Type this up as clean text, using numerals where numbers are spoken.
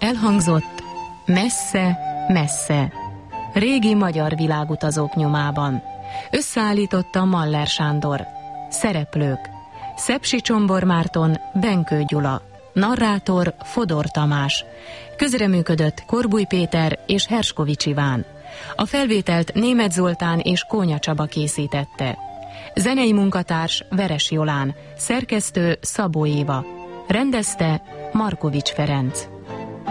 Elhangzott Messze, messze, régi magyar világutazók nyomában. Összeállította Maller Sándor. Szereplők: Szepsi Csombor Márton, Benkő Gyula. Narrátor Fodor Tamás. Közreműködött Korbuly Péter és Herskovics Iván. A felvételt Németh Zoltán és Kónya Csaba készítette. Zenei munkatárs Veres Jolán. Szerkesztő Szabó Éva. Rendezte Markovics Ferenc.